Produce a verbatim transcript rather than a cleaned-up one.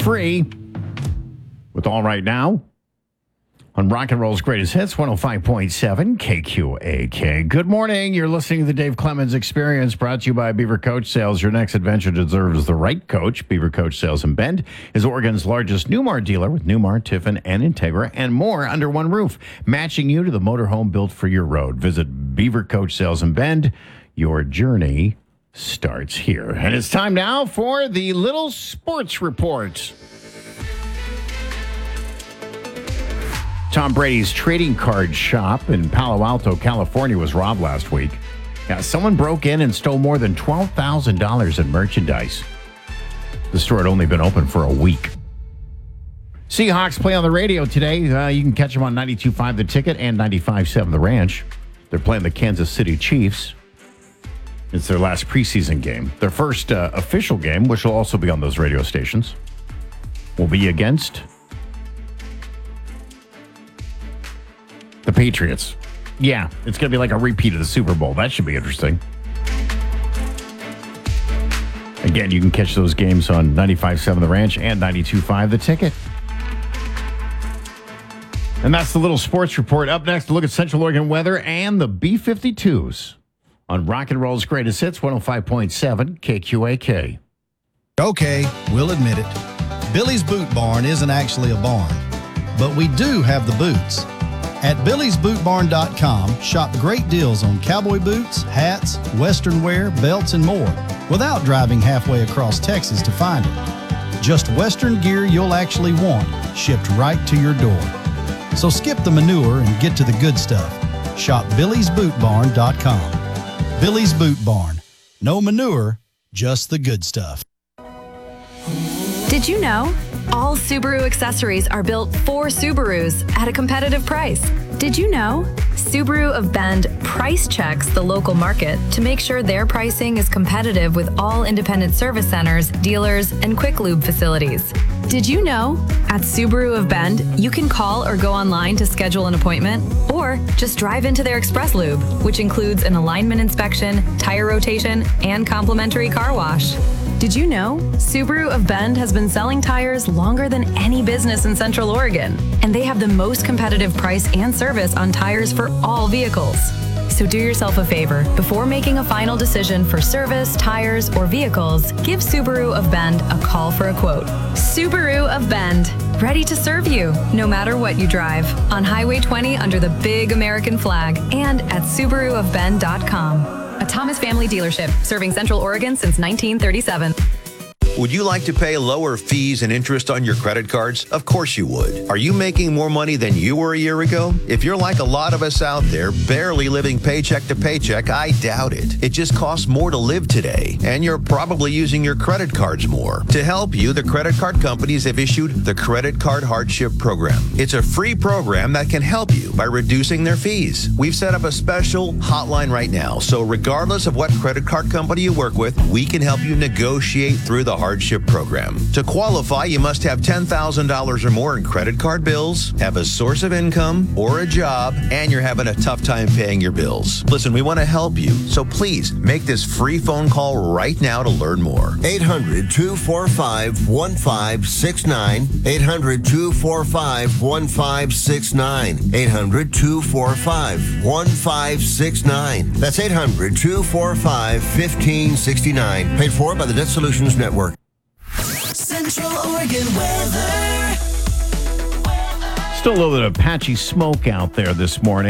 free with All Right Now on Rock and Roll's Greatest Hits, one oh five point seven K Q A K. Good morning. You're listening to the Dave Clemens Experience, brought to you by Beaver Coach Sales. Your next adventure deserves the right coach. Beaver Coach Sales in Bend is Oregon's largest Newmar dealer with Newmar, Tiffin, and Integra, and more under one roof, matching you to the motorhome built for your road. Visit Beaver Coach Sales in Bend. Your journey starts here. And it's time now for the Little Sports Report. Tom Brady's trading card shop in Palo Alto, California was robbed last week. Yeah, someone broke in and stole more than twelve thousand dollars in merchandise. The store had only been open for a week. Seahawks play on the radio today. Uh, you can catch them on ninety-two point five The Ticket and ninety-five point seven The Ranch. They're playing the Kansas City Chiefs. It's their last preseason game. Their first uh, official game, which will also be on those radio stations, will be against the Patriots. Yeah, it's going to be like a repeat of the Super Bowl. That should be interesting. Again, you can catch those games on ninety-five point seven The Ranch and ninety-two point five The Ticket. And that's the Little Sports Report. Up next, a look at Central Oregon weather and the B fifty-twos on Rock and Roll's Greatest Hits, one oh five point seven K Q A K. Okay, we'll admit it. Billy's Boot Barn isn't actually a barn, but we do have the boots. At Billy's Boot Barn dot com, shop great deals on cowboy boots, hats, western wear, belts, and more without driving halfway across Texas to find it. Just western gear you'll actually want, shipped right to your door. So skip the manure and get to the good stuff. Shop Billy's Boot Barn dot com. Billy's Boot Barn. No manure, just the good stuff. Did you know? All Subaru accessories are built for Subarus at a competitive price. Did you know? Subaru of Bend price checks the local market to make sure their pricing is competitive with all independent service centers, dealers, and quick lube facilities. Did you know? At Subaru of Bend, you can call or go online to schedule an appointment, or just drive into their express lube, which includes an alignment inspection, tire rotation, and complimentary car wash. Did you know? Subaru of Bend has been selling tires longer than any business in Central Oregon, and they have the most competitive price and service on tires for all vehicles. So do yourself a favor. Before making a final decision for service, tires, or vehicles, give Subaru of Bend a call for a quote. Subaru of Bend, ready to serve you, no matter what you drive, on Highway twenty under the big American flag, and at Subaru of Bend dot com. A Thomas family dealership, serving Central Oregon since nineteen thirty-seven. Would you like to pay lower fees and interest on your credit cards? Of course you would. Are you making more money than you were a year ago? If you're like a lot of us out there, barely living paycheck to paycheck, I doubt it. It just costs more to live today, and you're probably using your credit cards more. To help you, the credit card companies have issued the Credit Card Hardship Program. It's a free program that can help you by reducing their fees. We've set up a special hotline right now, so regardless of what credit card company you work with, we can help you negotiate through the hardship program. To qualify, you must have ten thousand dollars or more in credit card bills, have a source of income or a job, and you're having a tough time paying your bills. Listen, we want to help you, so please make this free phone call right now to learn more. eight hundred, two four five, one five six nine. eight hundred, two four five, one five six nine. eight hundred, two four five, one five six nine. That's eight hundred, two four five, one five six nine. Paid for by the Debt Solutions Network. Central Oregon weather. Still a little bit of patchy smoke out there this morning.